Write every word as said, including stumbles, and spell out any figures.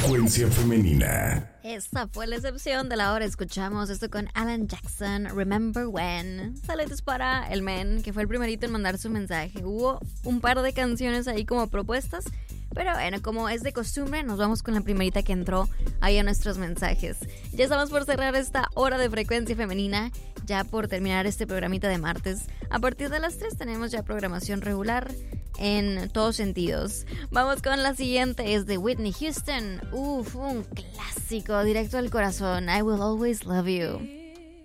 Frecuencia femenina. Esta fue la excepción de la hora. Escuchamos esto con Alan Jackson, Remember When. Saludos para el men, que fue el primerito en mandar su mensaje. Hubo un par de canciones ahí como propuestas, pero bueno, como es de costumbre, nos vamos con la primerita que entró ahí a nuestros mensajes. Ya estamos por cerrar esta hora de Frecuencia Femenina, ya por terminar este programita de martes. A partir de las tres tenemos ya programación regular en todos sentidos. Vamos con la siguiente, es de Whitney Houston. Uf, un clásico, directo al corazón. I Will Always Love You.